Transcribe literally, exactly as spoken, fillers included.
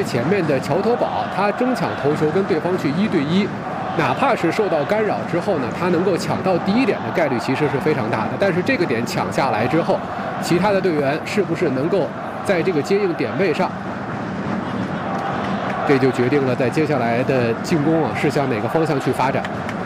最前面的桥头堡，他争抢头球跟对方去一对一，哪怕是受到干扰之后呢，他能够抢到第一点的概率其实是非常大的。但是这个点抢下来之后，其他的队员是不是能够在这个接应点位上，这就决定了在接下来的进攻啊是向哪个方向去发展。